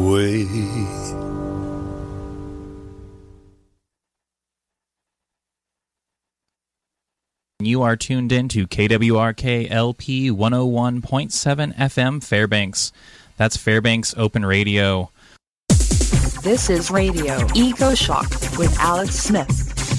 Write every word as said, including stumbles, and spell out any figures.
away. You are tuned in to K W R K L P one oh one point seven F M Fairbanks. That's Fairbanks Open Radio. This is Radio Eco Shock with Alex Smith.